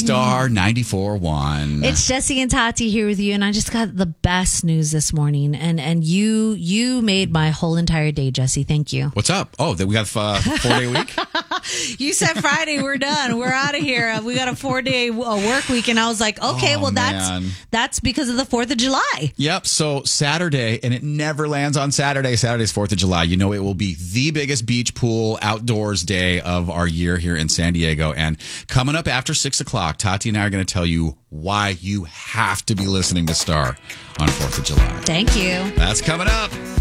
Star 94.1. It's Jesse and Tati here with you, and I just got the best news this morning, and you made my whole entire day, Jesse. Thank you. What's up? Oh, we got a 4-day week? You said Friday, we're done. We're out of here. We got a 4-day work week, and I was like, okay, that's because of the 4th of July. Yep. So Saturday, and it never lands on Saturday. Saturday's 4th of July. You know it will be the biggest beach pool outdoors day of our year here in San Diego. And coming up after 6 o'clock, Tati and I are going to tell you why you have to be listening to Star on 4th of July. Thank you. That's coming up.